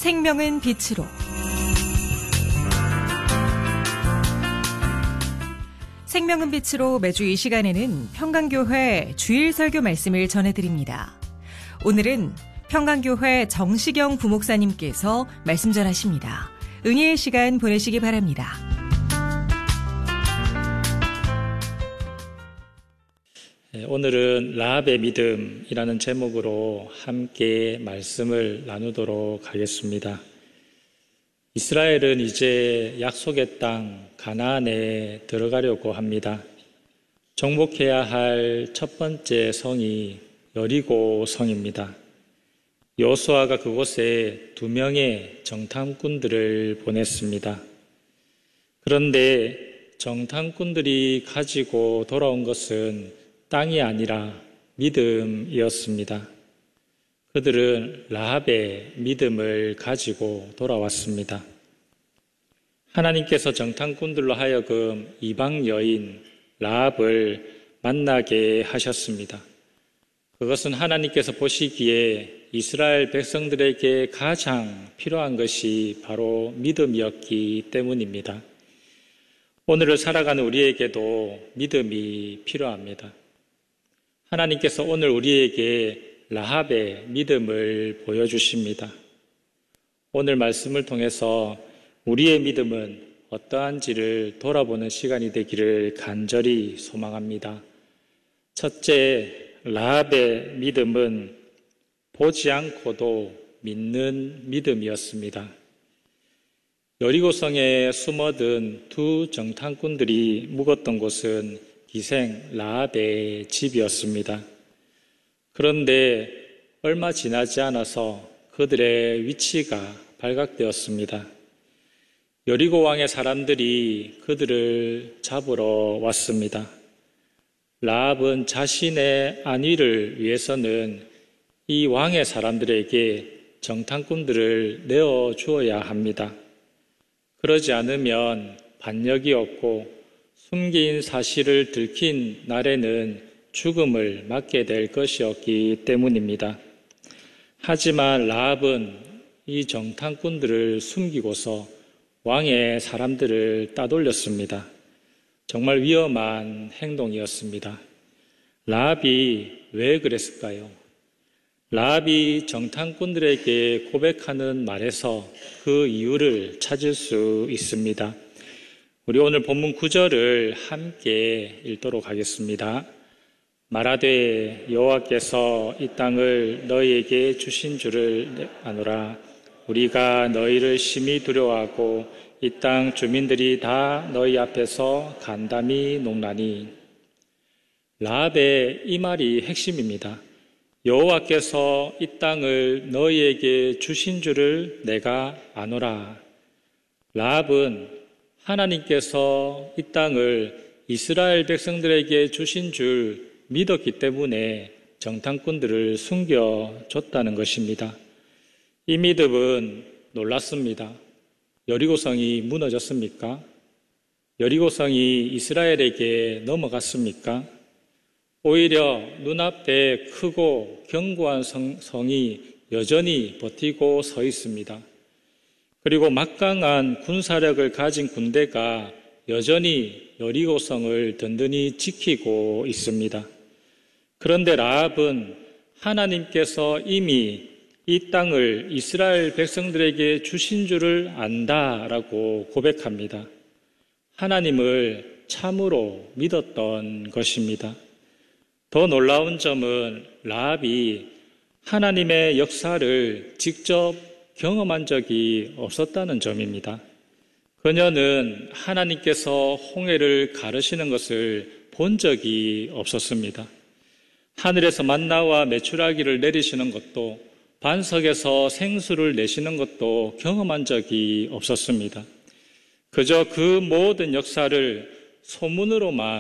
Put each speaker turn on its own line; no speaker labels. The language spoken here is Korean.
생명은 빛으로. 생명은 빛으로 매주 이 시간에는 평강교회 주일 설교 말씀을 전해드립니다. 오늘은 평강교회 정시경 부목사님께서 말씀 전하십니다. 은혜의 시간 보내시기 바랍니다.
오늘은 라합의 믿음이라는 제목으로 함께 말씀을 나누도록 하겠습니다. 이스라엘은 이제 약속의 땅 가나안에 들어가려고 합니다. 정복해야 할 첫 번째 성이 여리고 성입니다. 여호수아가 그곳에 2명의 정탐꾼들을 보냈습니다. 그런데 정탐꾼들이 가지고 돌아온 것은 땅이 아니라 믿음이었습니다. 그들은 라합의 믿음을 가지고 돌아왔습니다. 하나님께서 정탐꾼들로 하여금 이방 여인 라합을 만나게 하셨습니다. 그것은 하나님께서 보시기에 이스라엘 백성들에게 가장 필요한 것이 바로 믿음이었기 때문입니다. 오늘을 살아가는 우리에게도 믿음이 필요합니다. 하나님께서 오늘 우리에게 라합의 믿음을 보여주십니다. 오늘 말씀을 통해서 우리의 믿음은 어떠한지를 돌아보는 시간이 되기를 간절히 소망합니다. 첫째, 라합의 믿음은 보지 않고도 믿는 믿음이었습니다. 여리고성에 숨어든 2 정탐꾼들이 묵었던 곳은 기생 라합의 집이었습니다. 그런데 얼마 지나지 않아서 그들의 위치가 발각되었습니다. 여리고 왕의 사람들이 그들을 잡으러 왔습니다. 라합은 자신의 안위를 위해서는 이 왕의 사람들에게 정탐꾼들을 내어주어야 합니다. 그러지 않으면 반역이 없고 숨긴 사실을 들킨 날에는 죽음을 맞게 될 것이었기 때문입니다. 하지만 라합은 이 정탐꾼들을 숨기고서 왕의 사람들을 따돌렸습니다. 정말 위험한 행동이었습니다. 라합이 왜 그랬을까요? 라합이 정탐꾼들에게 고백하는 말에서 그 이유를 찾을 수 있습니다. 우리 오늘 본문 9절을 함께 읽도록 하겠습니다. 말하되 여호와께서 이 땅을 너희에게 주신 줄을 아노라. 우리가 너희를 심히 두려워하고 이 땅 주민들이 다 너희 앞에서 간담이 녹나니. 라합의 이 말이 핵심입니다. 여호와께서 이 땅을 너희에게 주신 줄을 내가 아노라. 라합은 하나님께서 이 땅을 이스라엘 백성들에게 주신 줄 믿었기 때문에 정탐꾼들을 숨겨줬다는 것입니다. 이 믿음은 놀랐습니다. 여리고성이 무너졌습니까? 여리고성이 이스라엘에게 넘어갔습니까? 오히려 눈앞에 크고 견고한 성이 여전히 버티고 서 있습니다. 그리고 막강한 군사력을 가진 군대가 여전히 여리고성을 든든히 지키고 있습니다. 그런데 라합은 하나님께서 이미 이 땅을 이스라엘 백성들에게 주신 줄을 안다라고 고백합니다. 하나님을 참으로 믿었던 것입니다. 더 놀라운 점은 라합이 하나님의 역사를 직접 경험한 적이 없었다는 점입니다. 그녀는 하나님께서 홍해를 가르시는 것을 본 적이 없었습니다. 하늘에서 만나와 메추라기를 내리시는 것도 반석에서 생수를 내시는 것도 경험한 적이 없었습니다. 그저 그 모든 역사를 소문으로만